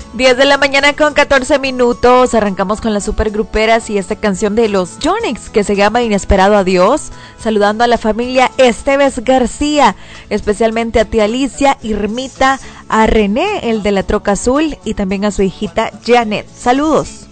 10 de la mañana con 14 minutos. Arrancamos con las supergruperas y esta canción de los Yonix que se llama Inesperado Adiós. Saludando a la familia Esteves García, especialmente a tía Alicia, Irmita, a René, el de la troca azul, y también a su hijita Janet. Saludos.